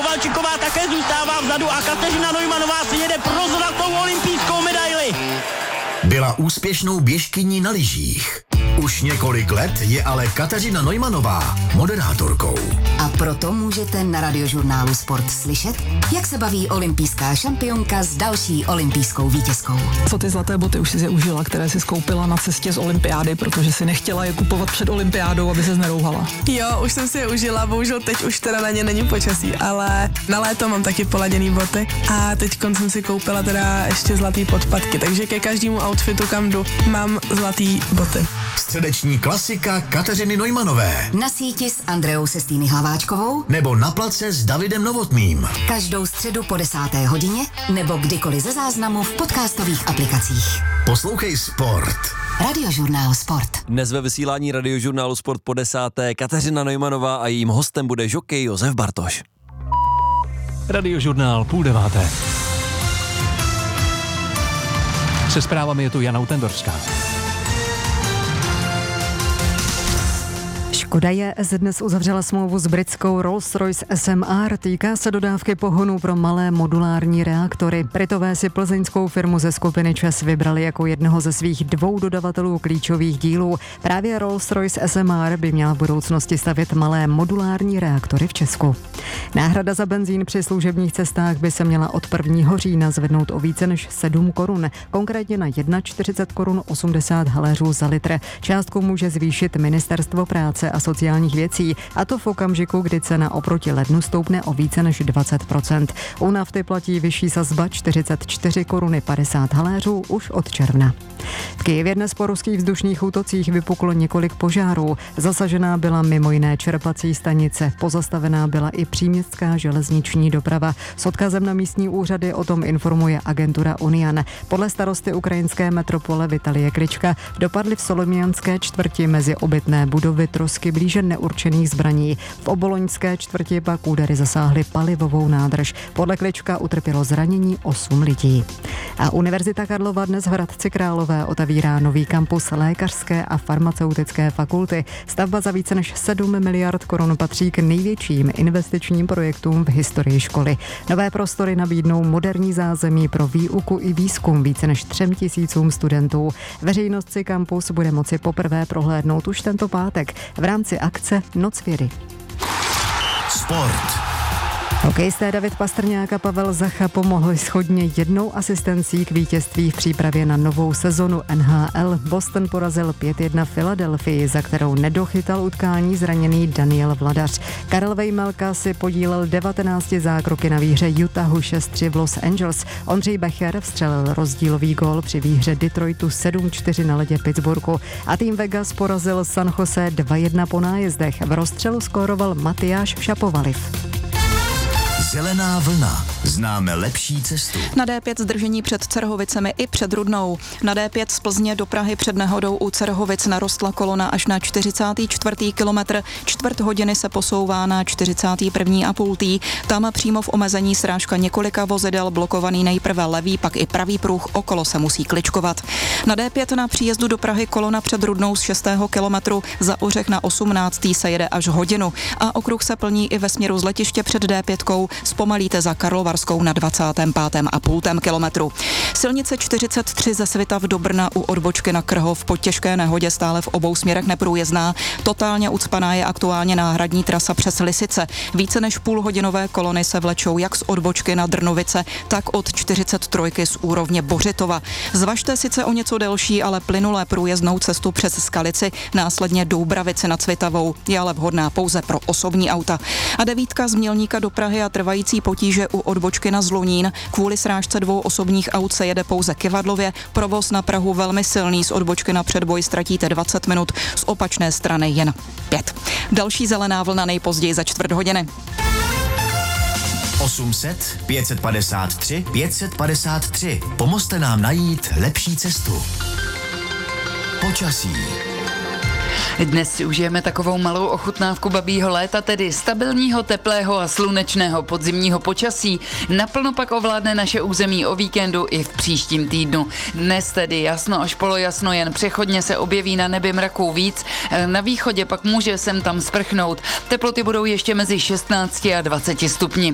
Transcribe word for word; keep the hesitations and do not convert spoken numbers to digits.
Kovalčiková také zůstává vzadu a Kateřina Neumannová si jede pro zlatou olympijskou medaili. Byla úspěšnou běžkyní na lyžích. Už několik let je ale Kateřina Neumannová moderátorkou. A proto můžete na Radiožurnálu Sport slyšet, jak se baví olympijská šampionka s další olympijskou vítězkou. Co ty zlaté boty už si je užila, které si skoupila na cestě z olympiády, protože si nechtěla je kupovat před olympiádou, aby se nerouhala? Jo, už jsem si je užila, bohužel teď už teda na ně není počasí, ale na léto mám taky poladěný boty a teď jsem si koupila teda ještě zlatý podpatky, takže ke každému outfitu, kam jdu, mám zlatý boty. Středeční klasika Kateřiny Neumannové. Na síti s Andreou Sestýny Hlaváčkovou Nebo na place s Davidem Novotným. každou středu po desáté hodině nebo kdykoliv ze záznamu v podcastových aplikacích. Poslouchej Sport. Radiožurnál Sport. Dnes ve vysílání Radiožurnálu Sport po desáté Kateřina Neumannová a jejím hostem bude žokej Josef Bartoš. Radiožurnál půl deváté. Se zprávami je tu Jana Utendorská. Škoda J S dnes uzavřela smlouvu s britskou Rolls-Royce S M R. Týká se dodávky pohonu pro malé modulární reaktory. Britové si plzeňskou firmu ze skupiny ČEZ vybrali jako jednoho ze svých dvou dodavatelů klíčových dílů. Právě Rolls-Royce S M R by měla v budoucnosti stavět malé modulární reaktory v Česku. Náhrada za benzín při služebních cestách by se měla od prvního října zvednout o více než sedm korun, konkrétně na čtyřicet jedna korun osmdesát haléřů za litr. Částku může zvýšit Ministerstvo práce a sociálních věcí, a to v okamžiku, kdy cena oproti lednu stoupne o více než dvacet procent. U nafty platí vyšší sazba čtyřicet čtyři koruny padesát haléřů už od června. V Kyjevě dnes po ruských vzdušných útocích vypuklo několik požárů. Zasažená byla mimo jiné čerpací stanice, pozastavená byla i příměstská železniční doprava. S odkazem na místní úřady o tom informuje agentura Unian. Podle starosty ukrajinské metropole Vitalie Klička dopadly v Solomianské čtvrti mezi obytné budovy trosky blíže neurčených zbraní. V oboloňské čtvrti pak údery zasáhly palivovou nádrž. Podle Klička utrpělo zranění osm lidí. A Univerzita Karlova dnes v Hradci Králové otevírá nový kampus lékařské a farmaceutické fakulty. Stavba za více než sedm miliard korun patří k největším investičním projektům v historii školy. Nové prostory nabídnou moderní zázemí pro výuku i výzkum více než třem tisícům studentů. Veřejnost si kampus bude moci poprvé prohlédnout už tento pátek v rámci akce Noc vědy. Sport. Hokejisté David Pastrňák a Pavel Zacha pomohli shodně jednou asistencí k vítězství v přípravě na novou sezonu N H L. Boston porazil pět jedna Filadelfii, za kterou nedochytal utkání zraněný Daniel Vladař. Karel Vejmelka si podílel devatenácti zákroky na výhře Utahu šest tři v Los Angeles. Ondřej Becher vstřelil rozdílový gól při výhře Detroitu sedm čtyři na ledě Pittsburghu a tým Vegas porazil San Jose dva jedna po nájezdech. V rozstřelu skóroval Matyáš Šapovaliv. Zelená vlna. Známe lepší cestu. Na D pět zdržení před Cerhovicemi i před Rudnou. Na D pět z Plzně do Prahy před nehodou u Cerhovic narostla kolona až na čtyřicátý čtvrtý kilometr. Čtvrt hodiny se posouvá na čtyřicátý první a půl. Tam přímo v omezení srážka několika vozidel, blokovaný nejprve levý, pak i pravý pruh, okolo se musí kličkovat. Na D pět na příjezdu do Prahy kolona před Rudnou z šestého kilometru, za Ořech na osmnáctý se jede až hodinu a okruh se plní i ve směru z letiště před D pět. Zpomalíte za Karlovarskou na dvacátém pátém a půl kilometru. Silnice čtyřicet tři ze Svitav do Brna u odbočky na Krhov po těžké nehodě stále v obou směrech neprůjezdná. Totálně ucpaná je aktuálně náhradní trasa přes Lisice. Více než půlhodinové kolony se vlečou jak z odbočky na Drnovice, tak od čtyřicet tři z úrovně Bořitova. Zvažte sice o něco delší, ale plynulé průjezdnou cestu přes Skalici, následně Doubravici nad Svitavou, je ale vhodná pouze pro osobní auta. A devítka z Mělníka do Prahy a trvající potíže u odbočky na Zlunín. Kvůli srážce dvou osobních aut se jede pouze Kivadlově. Provoz na Prahu velmi silný, z odbočky na Předboj ztratíte dvacet minut, z opačné strany jen pět. Další zelená vlna nejpozději za čtvrt hodiny. osm set, pět set padesát tři, pět set padesát tři. Pomozte nám najít lepší cestu. Počasí. Dnes si užijeme takovou malou ochutnávku babího léta, tedy stabilního, teplého a slunečného podzimního počasí. Naplno pak ovládne naše území o víkendu i v příštím týdnu. Dnes tedy jasno až polojasno, jen přechodně se objeví na nebi mraků víc. Na východě pak může sem tam sprchnout. Teploty budou ještě mezi šestnácti a dvaceti stupni.